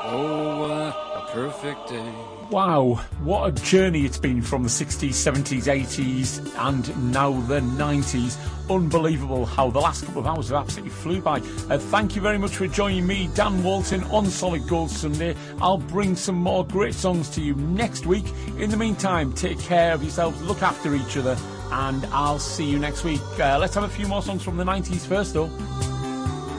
Oh, what a perfect day. Wow, what a journey it's been from the 60s, 70s, 80s and now the 90s. Unbelievable how the last couple of hours have absolutely flew by. Thank you very much for joining me, Dan Walton, on Solid Gold Sunday. I'll bring some more great songs to you next week. In the meantime, take care of yourselves, look after each other, and I'll see you next week. Let's have a few more songs from the 90s first though.